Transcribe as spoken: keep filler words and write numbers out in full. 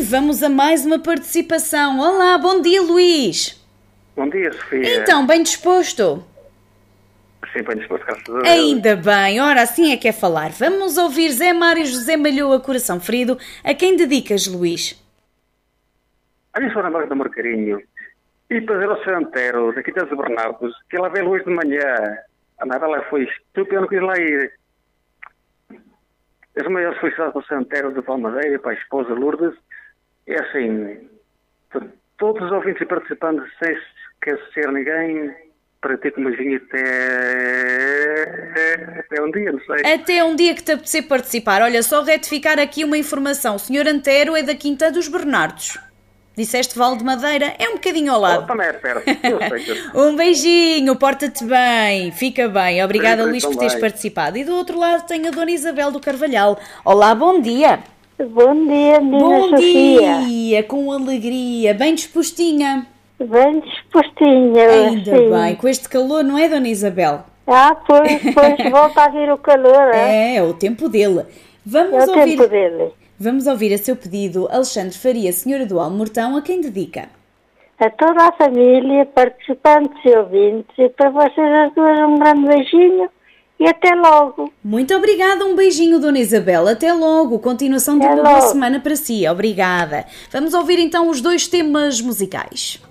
vamos a mais uma participação. Olá, bom dia, Luís. Bom dia, Sofia. Então, bem disposto? Sim, bem disposto, graças a Deus. Ainda bem, ora, assim é que é falar. Vamos ouvir Zé Mário José Malhoa, Coração Ferido. A quem dedicas, Luís? A minha senhora Marta Marcarinho. E para dizer ao seu Antero, daqui das Bernardos, que ela veio hoje de manhã. A nada lá foi estúpida, eu não quis lá ir. As maiores felicidades para o seu Antero de Palmadeira, para a esposa Lourdes. É assim, todos os ouvintes e participantes, sem esquecer ninguém, para ter como vinha até... até um dia, não sei. Até um dia que te apetecer participar. Olha, só retificar aqui uma informação. O senhor Antero é da Quinta dos Bernardos. Disseste Val de Madeira, é um bocadinho ao lado. Oh, também é perto. Eu sei que... Um beijinho, porta-te bem, fica bem. Obrigada, Sim, Luís, por teres bem. participado. E do outro lado tem a Dona Isabel do Carvalhal. Olá, bom dia. Bom dia, Dona Bom Sofia. dia, com alegria, bem dispostinha. Bem dispostinha. Ainda sim. bem, com este calor, não é, Dona Isabel? Ah, pois, pois volta a vir o calor. É, É, é o tempo dele. é Vamos o ouvir, tempo dele. vamos ouvir a seu pedido, Alexandre Faria, Senhora do Almortão, a quem dedica? A toda a família, participantes e ouvintes, e para vocês as duas um grande beijinho e até logo. Muito obrigada, um beijinho, Dona Isabel. Até logo. Continuação de Até uma boa logo. semana para si. Obrigada. Vamos ouvir então os dois temas musicais.